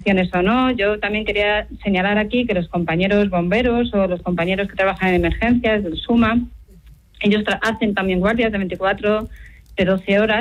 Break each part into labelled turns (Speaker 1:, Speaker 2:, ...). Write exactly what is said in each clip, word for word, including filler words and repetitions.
Speaker 1: cotizaciones o no. Yo también quería señalar aquí que los compañeros bomberos o los compañeros que trabajan en emergencias del SUMA, ellos tra- hacen también guardias de veinticuatro, de doce horas,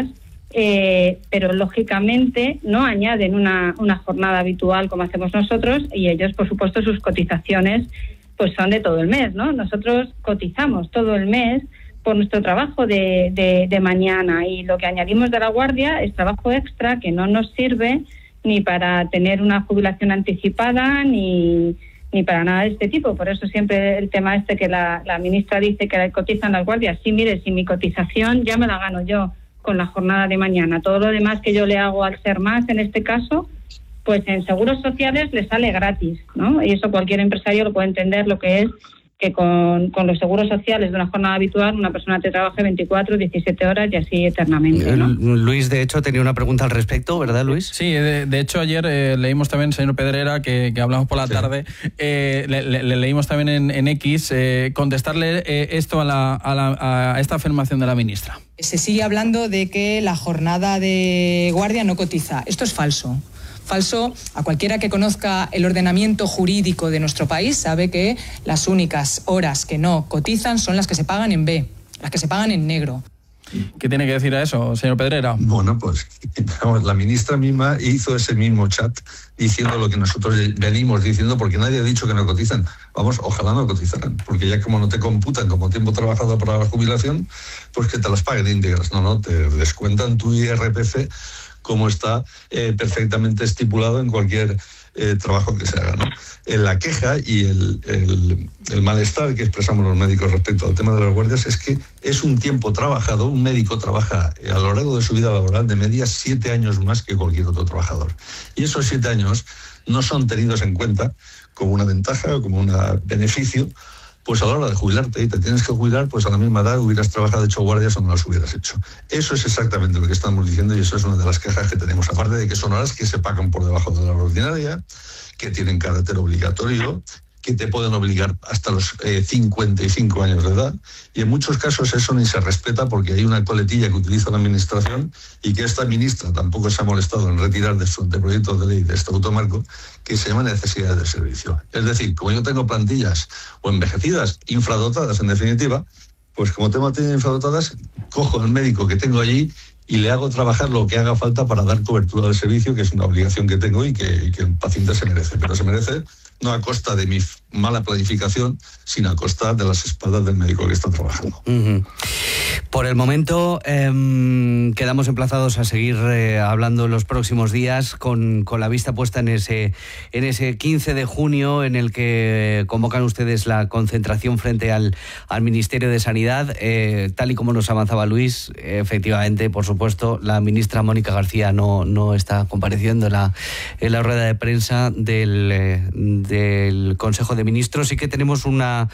Speaker 1: eh, pero lógicamente no añaden una, una jornada habitual como hacemos nosotros, y ellos, por supuesto, sus cotizaciones pues son de todo el mes, ¿no? Nosotros cotizamos todo el mes por nuestro trabajo de, de, de mañana, y lo que añadimos de la guardia es trabajo extra que no nos sirve ni para tener una jubilación anticipada ni, ni para nada de este tipo. Por eso siempre el tema este que la, la ministra dice que cotizan las guardias. Sí, mire, si mi cotización ya me la gano yo con la jornada de mañana, todo lo demás que yo le hago al ser más, en este caso, pues en seguros sociales le sale gratis, ¿no? Y eso cualquier empresario lo puede entender, lo que es que con, con los seguros sociales de una jornada habitual una persona te trabaje veinticuatro, diecisiete horas y así eternamente, ¿no?
Speaker 2: Luis, de hecho, tenía una pregunta al respecto, ¿verdad, Luis?
Speaker 3: Sí, de, de hecho ayer eh, leímos también, señor Pedrera, que, que hablamos por la sí. tarde, eh, le, le, le leímos también en, en X, eh, contestarle eh, esto a, la, a, la, a esta afirmación de la ministra.
Speaker 4: Se sigue hablando de que la jornada de guardia no cotiza. Esto es falso. Falso. A cualquiera que conozca el ordenamiento jurídico de nuestro país sabe que las únicas horas que no cotizan son las que se pagan en B, las que se pagan en negro.
Speaker 3: ¿Qué tiene que decir a eso, señor Pedrera?
Speaker 5: Bueno, pues la ministra misma hizo ese mismo chat diciendo lo que nosotros venimos diciendo, porque nadie ha dicho que no cotizan. Vamos, ojalá no cotizaran, porque ya como no te computan como tiempo trabajado para la jubilación, pues que te las paguen íntegras. No, no, te descuentan tu I R P F como está eh, perfectamente estipulado en cualquier eh, trabajo que se haga, ¿no? En la queja y el, el, el malestar que expresamos los médicos respecto al tema de las guardias es que es un tiempo trabajado. Un médico trabaja a lo largo de su vida laboral de media siete años más que cualquier otro trabajador. Y esos siete años no son tenidos en cuenta como una ventaja o como un beneficio, pues a la hora de jubilarte y te tienes que jubilar, pues a la misma edad hubieras trabajado hecho guardias o no las hubieras hecho. Eso es exactamente lo que estamos diciendo y eso es una de las quejas que tenemos. Aparte de que son horas que se pagan por debajo de la hora ordinaria, que tienen carácter obligatorio, que te pueden obligar hasta los eh, cincuenta y cinco años de edad, y en muchos casos eso ni se respeta porque hay una coletilla que utiliza la administración y que esta ministra tampoco se ha molestado en retirar de su anteproyecto de ley de estatuto marco, que se llama necesidades de servicio. Es decir, como yo tengo plantillas o envejecidas, infradotadas en definitiva, pues como tengo plantillas infradotadas, cojo al médico que tengo allí y le hago trabajar lo que haga falta para dar cobertura del servicio, que es una obligación que tengo y que, y que el paciente se merece, pero se merece no a costa de mi mala planificación, sino a costa de las espaldas del médico que está trabajando.
Speaker 2: Uh-huh. Por el momento eh, quedamos emplazados a seguir eh, hablando en los próximos días con, con la vista puesta en ese, en ese quince de junio en el que convocan ustedes la concentración frente al, al Ministerio de Sanidad. Eh, tal y como nos avanzaba Luis, efectivamente, por supuesto, la ministra Mónica García no, no está compareciendo en la, en la rueda de prensa del, eh, del Consejo de Ministros. Sí que tenemos una,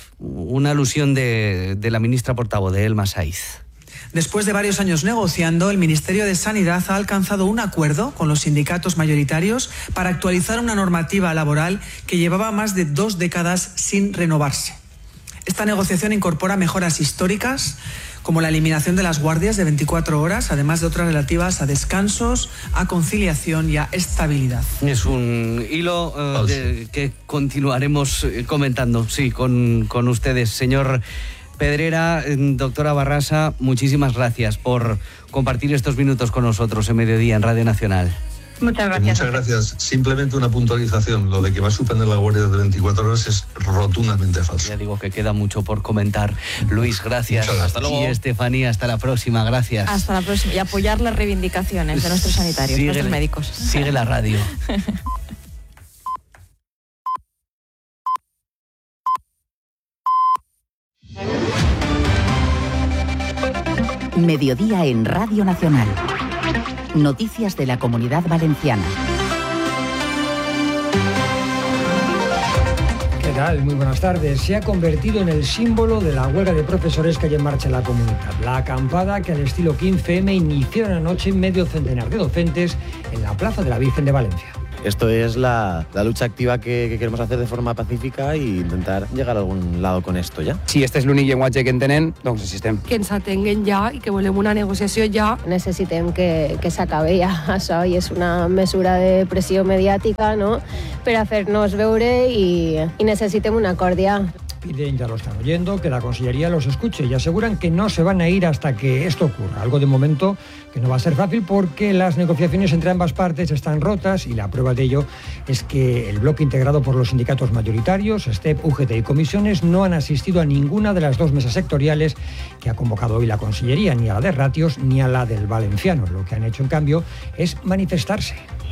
Speaker 2: una alusión de, de la ministra portavoz, de Elma Saiz.
Speaker 6: Después de varios años negociando, el Ministerio de Sanidad ha alcanzado un acuerdo con los sindicatos mayoritarios para actualizar una normativa laboral que llevaba más de dos décadas sin renovarse. Esta negociación incorpora mejoras históricas, como la eliminación de las guardias de veinticuatro horas, además de otras relativas a descansos, a conciliación y a estabilidad.
Speaker 2: Es un hilo uh, de, que continuaremos comentando, sí, con, con ustedes. Señor Pedrera, doctora Barrasa, muchísimas gracias por compartir estos minutos con nosotros en Mediodía en Radio Nacional.
Speaker 1: Muchas gracias.
Speaker 5: Muchas gracias. Simplemente una puntualización. Lo de que va a suspender la guardia de veinticuatro horas es rotundamente falso.
Speaker 2: Ya digo que queda mucho por comentar. Luis, gracias.
Speaker 5: gracias.
Speaker 2: Hasta luego. Y Estefanía, hasta la próxima. Gracias.
Speaker 7: Hasta la próxima. Y apoyar las reivindicaciones de nuestros sanitarios, sigue, nuestros médicos.
Speaker 2: Sigue la radio.
Speaker 8: Mediodía en Radio Nacional. Noticias de la Comunidad Valenciana.
Speaker 9: ¿Qué tal? Muy buenas tardes. Se ha convertido en el símbolo de la huelga de profesores que hay en marcha en la comunidad. La acampada que al estilo quince eme iniciaron anoche medio centenar de docentes en la Plaza de la Virgen de Valencia.
Speaker 10: Esto es la, la lucha activa que, que queremos hacer de forma pacífica e intentar llegar a algun lado con esto ja.
Speaker 11: Si este és l'únic llenguatge que entenen, doncs assistem.
Speaker 12: Que ens atenguen ja i que volem una negociació ja.
Speaker 13: Necessitem que, que s'acabi ja això i és una mesura de pressió mediàtica, no?, per a fer-nos veure i, i necessitem un acord ja.
Speaker 9: Piden, ya lo están oyendo, que la Consellería los escuche y aseguran que no se van a ir hasta que esto ocurra. Algo de momento que no va a ser fácil porque las negociaciones entre ambas partes están rotas y la prueba de ello es que el bloque integrado por los sindicatos mayoritarios, STEP, U G T y comisiones, no han asistido a ninguna de las dos mesas sectoriales que ha convocado hoy la Consellería, ni a la de Ratios ni a la del Valenciano. Lo que han hecho, en cambio, es manifestarse.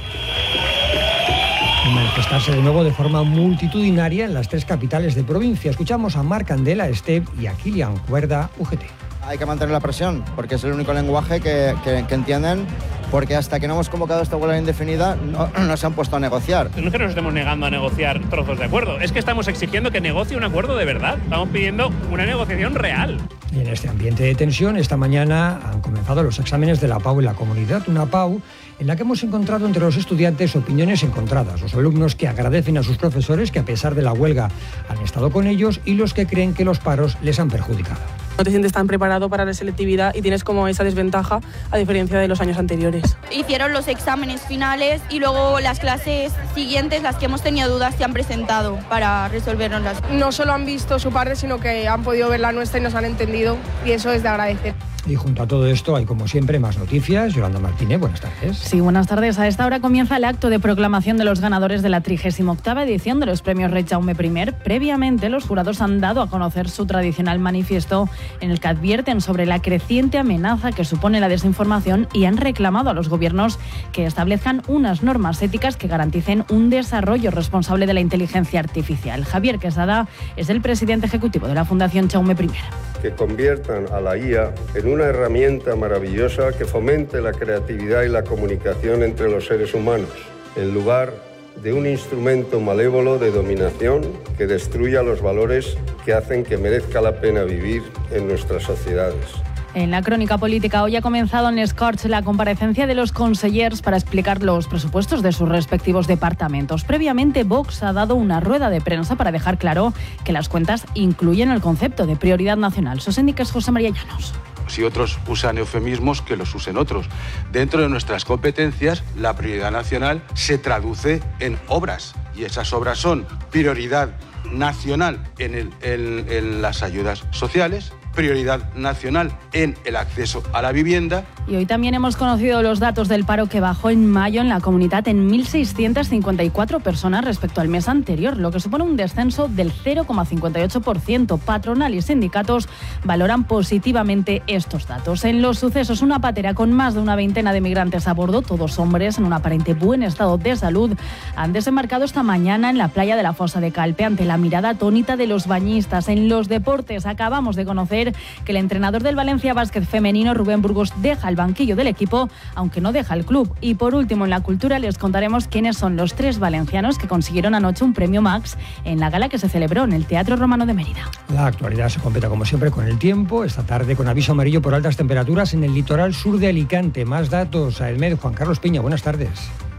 Speaker 9: Y manifestarse de nuevo de forma multitudinaria en las tres capitales de provincia. Escuchamos a Marc Candela, STEP, y a Kilian Cuerda, U G T.
Speaker 14: Hay que mantener la presión, porque es el único lenguaje que, que, que entienden, porque hasta que no hemos convocado esta huelga indefinida no, no se han puesto a negociar.
Speaker 15: No es que nos estemos negando a negociar trozos de acuerdo, es que estamos exigiendo que negocie un acuerdo de verdad. Estamos pidiendo una negociación real.
Speaker 9: Y en este ambiente de tensión, esta mañana han comenzado los exámenes de la P A U en la comunidad, una P A U en la que hemos encontrado entre los estudiantes opiniones encontradas. Los alumnos que agradecen a sus profesores que a pesar de la huelga han estado con ellos y los que creen que los paros les han perjudicado.
Speaker 16: No te sientes tan preparado para la selectividad y tienes como esa desventaja a diferencia de los años anteriores.
Speaker 17: Hicieron los exámenes finales y luego las clases siguientes, las que hemos tenido dudas, se han presentado para resolvernoslas.
Speaker 12: No solo han visto su parte, sino que han podido ver la nuestra y nos han entendido, y eso es de agradecer.
Speaker 9: Y junto a todo esto hay, como siempre, más noticias. Yolanda Martínez, buenas tardes.
Speaker 18: Sí, buenas tardes. A esta hora comienza el acto de proclamación de los ganadores de la trigésima octava edición de los premios Rey Jaume I. Previamente, los jurados han dado a conocer su tradicional manifiesto en el que advierten sobre la creciente amenaza que supone la desinformación y han reclamado a los gobiernos que establezcan unas normas éticas que garanticen un desarrollo responsable de la inteligencia artificial. Javier Quesada es el presidente ejecutivo de la Fundación Jaume I.
Speaker 19: Que conviertan a la I A en una herramienta maravillosa que fomente la creatividad y la comunicación entre los seres humanos, en lugar de un instrumento malévolo de dominación que destruya los valores que hacen que merezca la pena vivir en nuestras sociedades.
Speaker 18: En la crónica política, hoy ha comenzado en Les Corts la comparecencia de los consellers para explicar los presupuestos de sus respectivos departamentos. Previamente, Vox ha dado una rueda de prensa para dejar claro que las cuentas incluyen el concepto de prioridad nacional. Soséndic es José María Llanos.
Speaker 20: Si otros usan eufemismos, que los usen otros. Dentro de nuestras competencias, la prioridad nacional se traduce en obras. Y esas obras son prioridad nacional en, el, en, en las ayudas sociales, prioridad nacional en el acceso a la vivienda.
Speaker 18: Y hoy también hemos conocido los datos del paro que bajó en mayo en la comunidad en mil seiscientas cincuenta y cuatro personas respecto al mes anterior, lo que supone un descenso del cero coma cincuenta y ocho por ciento. Patronal y sindicatos valoran positivamente estos datos. En los sucesos, una patera con más de una veintena de migrantes a bordo, todos hombres en un aparente buen estado de salud, han desembarcado esta mañana en la playa de la Fosa de Calpe ante la mirada atónita de los bañistas. En los deportes, acabamos de conocer que el entrenador del Valencia Básquet femenino, Rubén Burgos, deja el banquillo del equipo, aunque no deja el club. Y por último, en la cultura les contaremos quiénes son los tres valencianos que consiguieron anoche un premio Max en la gala que se celebró en el Teatro Romano de Mérida.
Speaker 9: La actualidad se completa como siempre con el tiempo. Esta tarde con aviso amarillo por altas temperaturas en el litoral sur de Alicante. Más datos a Elmed. Juan Carlos Piña, buenas tardes.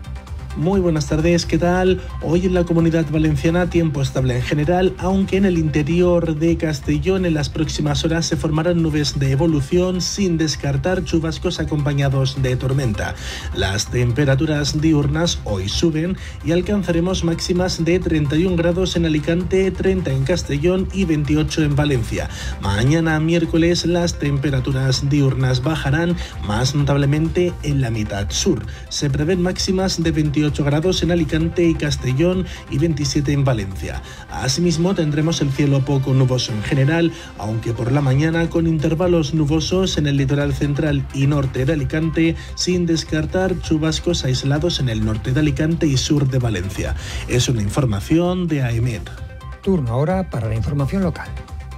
Speaker 21: Muy buenas tardes, ¿qué tal? Hoy en la Comunidad Valenciana tiempo estable en general, aunque en el interior de Castellón en las próximas horas se formarán nubes de evolución sin descartar chubascos acompañados de tormenta. Las temperaturas diurnas hoy suben y alcanzaremos máximas de treinta y un grados en Alicante, treinta en Castellón y veintiocho en Valencia. Mañana miércoles las temperaturas diurnas bajarán más notablemente en la mitad sur. Se prevén máximas de veintiocho grados en Alicante y Castellón y veintisiete en Valencia. Asimismo tendremos el cielo poco nuboso en general, aunque por la mañana con intervalos nubosos en el litoral central y norte de Alicante, sin descartar chubascos aislados en el norte de Alicante y sur de Valencia. Es una información de A E M E D.
Speaker 9: Turno ahora para la información local.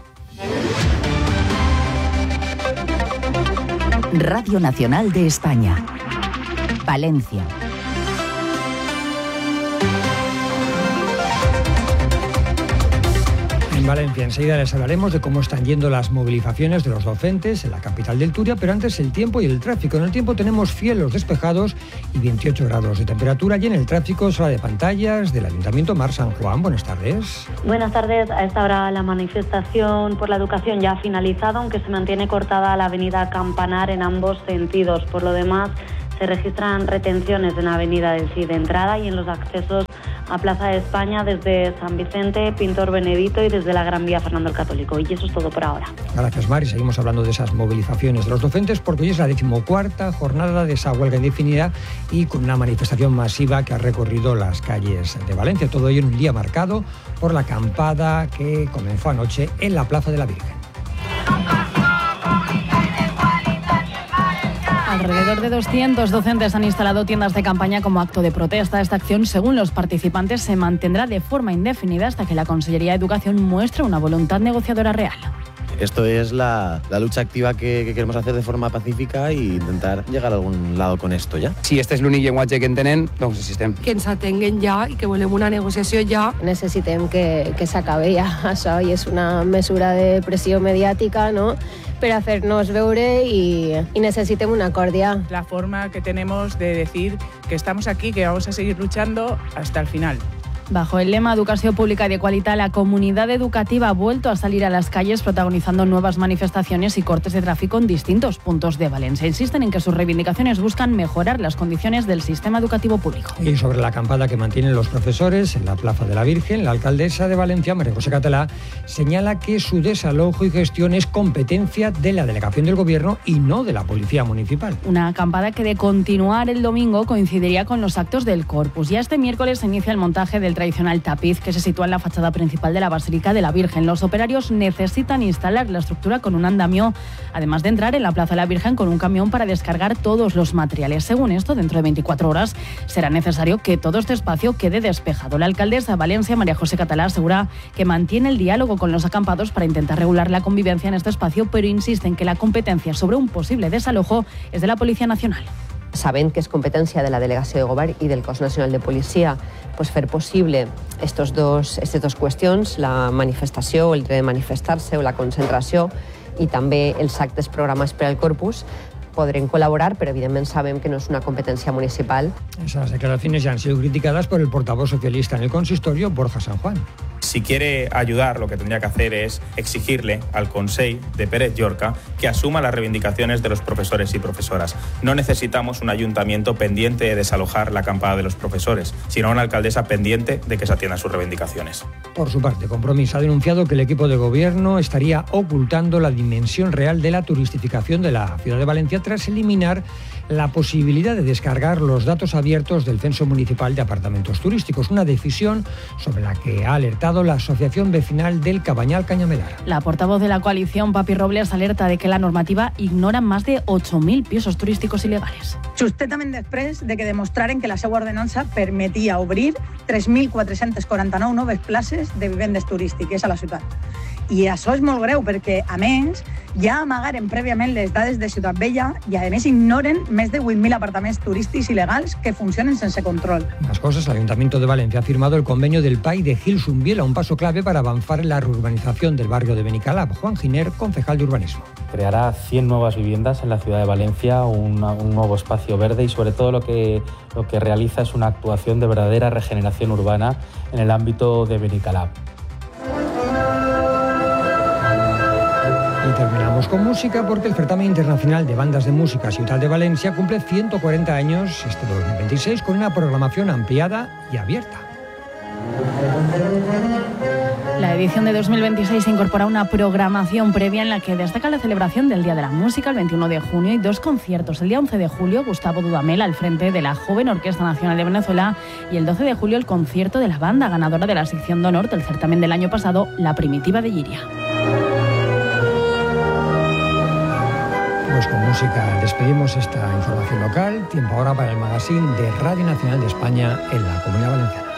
Speaker 8: Radio Nacional de España. Valencia.
Speaker 9: En Valencia. Enseguida les hablaremos de cómo están yendo las movilizaciones de los docentes en la capital del Turia, pero antes el tiempo y el tráfico. En el tiempo tenemos cielos despejados y veintiocho grados de temperatura, y en el tráfico sala de pantallas del Ayuntamiento Mar San Juan. Buenas tardes.
Speaker 4: Buenas tardes. A esta hora la manifestación por la educación ya ha finalizado, aunque se mantiene cortada la avenida Campanar en ambos sentidos. Por lo demás, se registran retenciones en la avenida del Cid de entrada y en los accesos a Plaza de España desde San Vicente, Pintor Benedito y desde la Gran Vía Fernando el Católico. Y eso es todo por ahora.
Speaker 9: Gracias, Mari. Seguimos hablando de esas movilizaciones de los docentes porque hoy es la decimocuarta jornada de esa huelga indefinida y con una manifestación masiva que ha recorrido las calles de Valencia. Todo ello en un día marcado por la acampada que comenzó anoche en la Plaza de la Virgen.
Speaker 18: Alrededor de doscientos docentes han instalado tiendas de campaña como acto de protesta. Esta acción, según los participantes, se mantendrá de forma indefinida hasta que la Consellería de Educación muestre una voluntad negociadora real.
Speaker 10: Esto es la, la lucha activa que, que queremos hacer de forma pacífica e intentar llegar a algun lado con esto ja.
Speaker 11: Si este és l'únic llenguatge que entenem, doncs assistem.
Speaker 12: Que ens atenguen ja i que volem una negociació ja.
Speaker 13: Necessitem que, que s'acabi ja això i és una mesura de pressió mediàtica, no?, per a fer-nos veure y, y necesitem un acord ya.
Speaker 22: La forma que tenemos de decir que estamos aquí, que vamos a seguir luchando hasta el final.
Speaker 18: Bajo el lema Educación Pública y de Qualitat, la comunidad educativa ha vuelto a salir a las calles protagonizando nuevas manifestaciones y cortes de tráfico en distintos puntos de Valencia. Insisten en que sus reivindicaciones buscan mejorar las condiciones del sistema educativo público.
Speaker 9: Y sobre la acampada que mantienen los profesores en la Plaza de la Virgen, la alcaldesa de Valencia, María José Catalá, señala que su desalojo y gestión es competencia de la delegación del Gobierno y no de la Policía Municipal.
Speaker 18: Una acampada que, de continuar el domingo, coincidiría con los actos del Corpus. Ya este miércoles se inicia el montaje del tradicional tapiz que se sitúa en la fachada principal de la Basílica de la Virgen. Los operarios necesitan instalar la estructura con un andamio, además de entrar en la Plaza de la Virgen con un camión para descargar todos los materiales. Según esto, dentro de veinticuatro horas será necesario que todo este espacio quede despejado. La alcaldesa de Valencia, María José Catalá, asegura que mantiene el diálogo con los acampados para intentar regular la convivencia en este espacio, pero insiste en que la competencia sobre un posible desalojo es de la Policía Nacional.
Speaker 23: Sabent que és competència de la Delegació de Govern i del Cos Nacional de Policia pues, fer possible estos dos, aquestes dues qüestions, la manifestació o el dret de manifestar-se o la concentració i també els actes programats per al Corpus, podrem colaborar, pero evidentemente sabemos que no es una competencia municipal.
Speaker 9: Esas declaraciones ya han sido criticadas por el portavoz socialista en el consistorio, Borja San Juan.
Speaker 24: Si quiere ayudar, lo que tendría que hacer es exigirle al Consell de Pérez Llorca que asuma las reivindicaciones de los profesores y profesoras. No necesitamos un ayuntamiento pendiente de desalojar la acampada de los profesores, sino una alcaldesa pendiente de que se atiendan sus reivindicaciones.
Speaker 9: Por su parte, Compromís ha denunciado que el equipo de gobierno estaría ocultando la dimensión real de la turistificación de la ciudad de Valencia tras eliminar la posibilidad de descargar los datos abiertos del Censo Municipal de Apartamentos Turísticos, una decisión sobre la que ha alertado la Asociación Vecinal del Cabanyal Cañamelar.
Speaker 18: La portavoz de la coalición, Papi Robles, alerta de que la normativa ignora más de ocho mil pisos turísticos ilegales.
Speaker 25: Justament després de que demostraren que la seva ordenança permetia obrir tres mil quatre-cents quaranta-nou noves places de vivendes turístiques a la ciutat. I això és molt greu perquè, a més, ja amagaren prèviament les dades de Ciutat Vella i, a més, ignoren més de vuit mil apartaments turístics ilegals que funcionen sense control.
Speaker 9: Más cosas, el Ayuntamiento de Valencia ha firmado el convenio del P A I de Gil Sumbiela, un paso clave para avanzar en la reurbanización del barrio de Benicalap. Juan Giner, concejal de urbanismo.
Speaker 26: Creará cien nuevas viviendas en la ciudad de Valencia, una, un nuevo espacio verde y, sobre todo, lo que, lo que realiza es una actuación de verdadera regeneración urbana en el ámbito de Benicalap.
Speaker 9: Y terminamos con música porque el Certamen Internacional de Bandas de Música Ciutat de Valencia cumple ciento cuarenta años este dos mil veintiséis con una programación ampliada y abierta.
Speaker 18: La edición de dos mil veintiséis incorpora una programación previa en la que destaca la celebración del Día de la Música el veintiuno de junio y dos conciertos. El día once de julio, Gustavo Dudamel al frente de la Joven Orquesta Nacional de Venezuela, y el doce de julio el concierto de la banda ganadora de la sección de honor del certamen del año pasado, La Primitiva de Lliria.
Speaker 9: Pues con música despedimos esta información local. Tiempo ahora para el magazine de Radio Nacional de España en la Comunidad Valenciana.